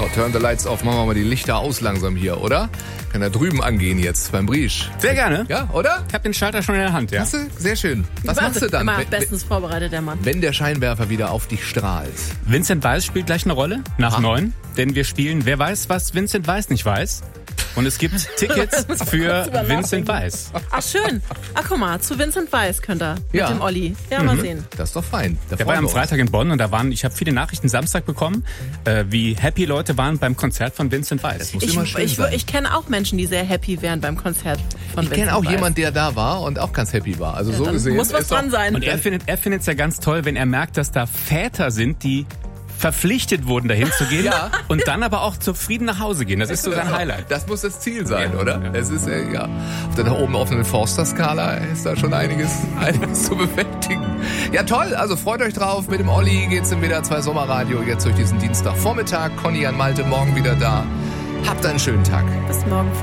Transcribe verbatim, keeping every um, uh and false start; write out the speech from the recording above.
Turn the lights off. Machen wir mal die Lichter aus langsam hier, oder? Kann da drüben angehen jetzt beim Briesch. Sehr gerne. Ja, oder? Ich habe den Schalter schon in der Hand, ja. Hast du? Sehr schön. Was Warte, machst du dann, immer wenn, bestens vorbereitet, der Mann. wenn der Scheinwerfer wieder auf dich strahlt? Vincent Weiss spielt gleich eine Rolle, nach Ah. neun. Denn wir spielen Wer weiß, was Vincent Weiss nicht weiß. Und es gibt Tickets für drüber Vincent Weiss. Ach, schön. Ach, guck mal, zu Vincent Weiss könnt ihr. Ja. Mit dem Olli. Ja, mal sehen. Das ist doch fein. Da Der war freuen am wir uns. Freitag in Bonn und da waren, ich habe viele Nachrichten Samstag bekommen, äh, wie happy Leute waren beim Konzert von Vincent Weiss. Muss Ich, immer schön ich, sein. ich kenne auch Menschen, die sehr happy wären beim Konzert von Ich Vincent kenne auch Weiss. jemanden, der da war und auch ganz happy war. Also so Dann gesehen. muss was ist doch- dran sein. Und er findet er findet es ja ganz toll, wenn er merkt, dass da Väter sind, die verpflichtet wurden, dahin zu gehen Ja. und dann aber auch zufrieden nach Hause gehen. Das ist so sein Highlight. Das muss das Ziel sein, Ja. oder? Ja. Es ist, äh, ja. Auf der da oben offenen Forster-Skala ist da schon einiges, einiges zu bewältigen. Ja, toll. Also freut euch drauf. Mit dem Olli geht's im W D R zwei Sommerradio jetzt durch diesen Dienstagvormittag. Conny an Malte morgen wieder da. Habt einen schönen Tag. Bis morgen.